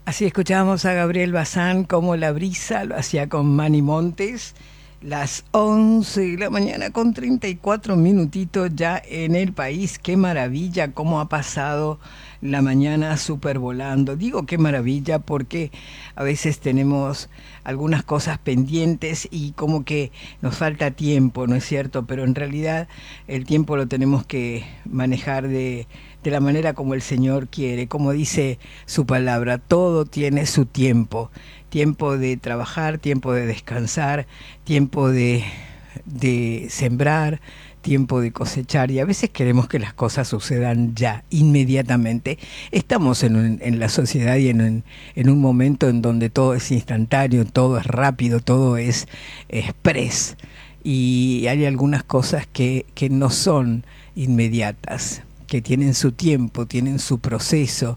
Así escuchábamos a Gabriel Bazán como La Brisa, lo hacía con Manny Montes, las 11 de la mañana con 34 minutitos ya en el país. Qué maravilla cómo ha pasado la mañana súper volando. Digo qué maravilla porque a veces tenemos algunas cosas pendientes y como que nos falta tiempo, ¿no es cierto? Pero en realidad el tiempo lo tenemos que manejar de la manera como el Señor quiere. Como dice su palabra, todo tiene su tiempo. Tiempo de trabajar, tiempo de descansar, tiempo de sembrar, tiempo de cosechar, y a veces queremos que las cosas sucedan ya, inmediatamente. Estamos en la sociedad y en un momento en donde todo es instantáneo, todo es rápido, todo es express, y hay algunas cosas que no son inmediatas, que tienen su tiempo, tienen su proceso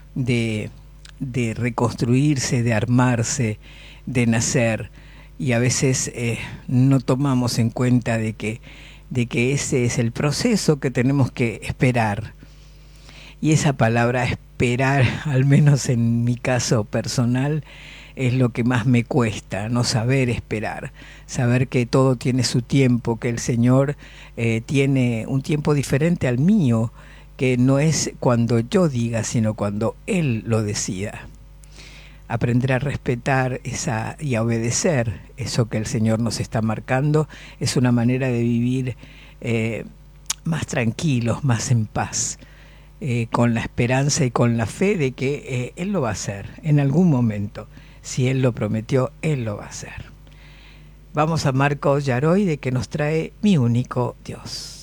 de reconstruirse, de armarse, de nacer, y a veces no tomamos en cuenta de que ese es el proceso que tenemos que esperar. Y esa palabra esperar, al menos en mi caso personal, es lo que más me cuesta, no saber esperar, saber que todo tiene su tiempo, que el Señor tiene un tiempo diferente al mío, que no es cuando yo diga, sino cuando Él lo decida. Aprender a respetar esa y a obedecer eso que el Señor nos está marcando es una manera de vivir más tranquilos, más en paz, con la esperanza y con la fe de que Él lo va a hacer en algún momento. Si Él lo prometió, Él lo va a hacer. Vamos a Marcos Yaroide, que nos trae Mi Único Dios.